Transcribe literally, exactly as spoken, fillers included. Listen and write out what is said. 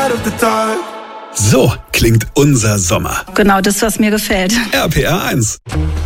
So klingt unser Sommer. Genau das, was mir gefällt. R P R eins.